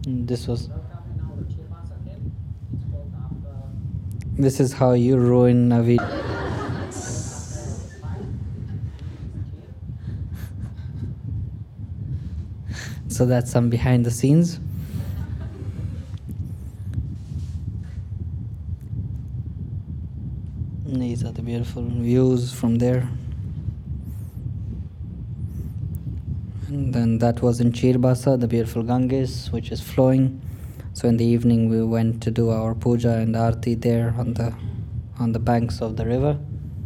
This is how you ruin a video. So that's some behind the scenes. These are the beautiful views from there. And then that was in Chirbasa, the beautiful Ganges, which is flowing. So in the evening we went to do our puja and aarti there on the banks of the river.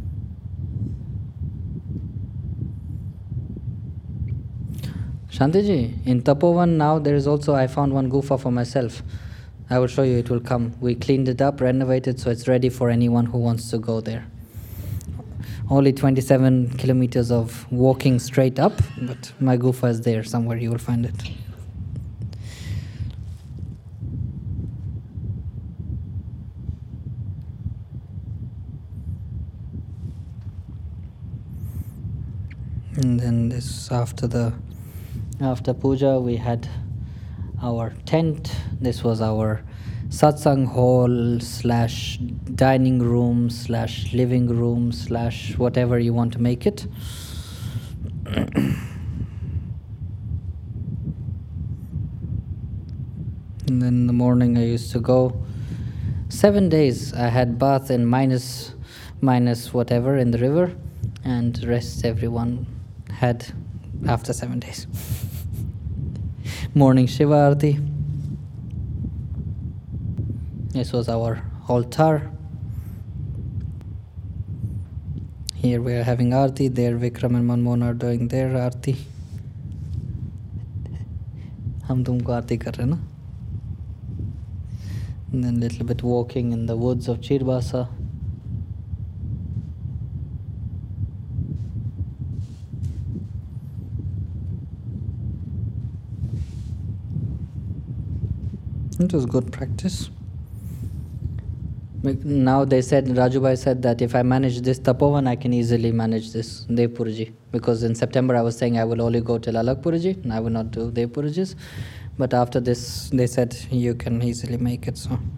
Shantiji, in Tapovan now there is also, I found one gufa for myself. I will show you, it will come. We cleaned it up, renovated, so it's ready for anyone who wants to go there. Only 27 kilometers of walking straight up, but my gufa is there somewhere, you will find it. And then this after puja we had our tent. This was our satsang hall / dining room / living room / whatever you want to make it. And then in the morning I used to go 7 days. I had bath in minus whatever in the river, and rest everyone had after 7 days. Morning Shiva Aarti. This was our altar. Here we are having Aarti. There Vikram and Manmohan are doing their Aarti. Hum tumko Aarti kar rahe na. And then little bit walking in the woods of Chirbasa. It was good practice. Now they said, Rajubhai said that if I manage this Tapovan, I can easily manage this Devpurji. Because in September I was saying I will only go till Alakpurji and I will not do Devpurjis. But after this, they said you can easily make it. So.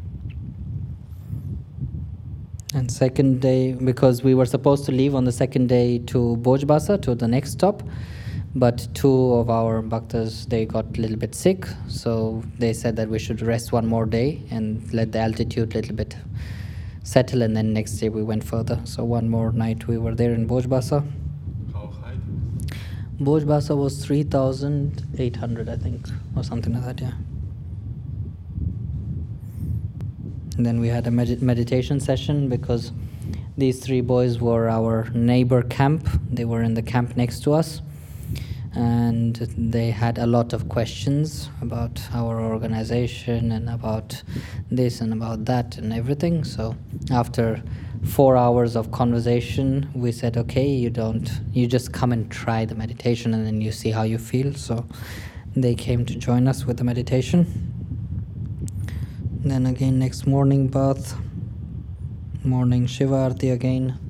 And second day, because we were supposed to leave on the second day to Bojbasa, to the next stop. But 2 of our bhaktas, they got a little bit sick. So they said that we should rest 1 more day and let the altitude a little bit settle. And then next day we went further. So 1 more night we were there in Bojbasa. How high? Bojbasa was 3,800, I think, or something like that, yeah. And then we had a meditation session because these 3 boys were our neighbor camp. They were in the camp next to us. And they had a lot of questions about our organization and about this and about that and everything. So after 4 hours of conversation, we said, okay, you just come and try the meditation and then you see how you feel. So they came to join us with the meditation. Then again, next morning bath, morning Shiva Aarti again.